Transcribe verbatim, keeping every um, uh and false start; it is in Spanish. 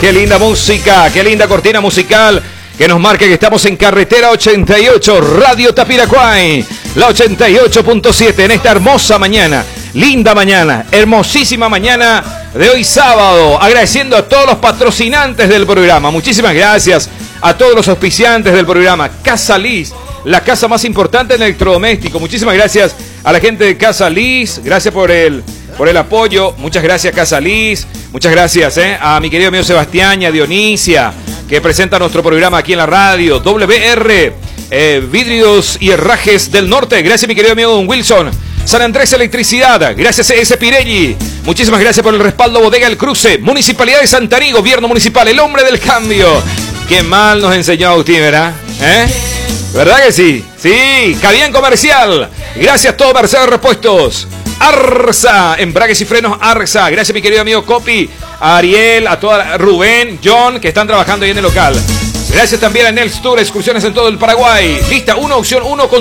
Qué linda música, qué linda cortina musical que nos marca que estamos en Carretera ochenta y ocho, Radio Tapiracuay, la ochenta y ocho punto siete en esta hermosa mañana, linda mañana, hermosísima mañana de hoy sábado, agradeciendo a todos los patrocinantes del programa. Muchísimas gracias a todos los auspiciantes del programa. Casa Liz, la casa más importante en electrodoméstico. Muchísimas gracias a la gente de Casa Liz, gracias por el, por el apoyo. Muchas gracias, Casa Liz. Muchas gracias eh, a mi querido amigo Sebastián y a Dionisia, que presenta nuestro programa aquí en la radio. W R, eh, Vidrios y Herrajes del Norte. Gracias, mi querido amigo Don Wilson. San Andrés Electricidad. Gracias, E S Pirelli. Muchísimas gracias por el respaldo, Bodega El Cruce. Municipalidad de Santarí, Gobierno Municipal, el hombre del cambio. Qué mal nos enseñó Agustín, ¿verdad? ¿Eh? ¿Verdad que sí? Sí, Cabián Comercial. Gracias a todos, Mercedes Repuestos. Arsa, embragues y frenos Arsa. Gracias, mi querido amigo Copi, a Ariel, a toda Rubén, John, que están trabajando ahí en el local. Gracias también a Nels Tour, excursiones en todo el Paraguay. Lista uno, opción uno con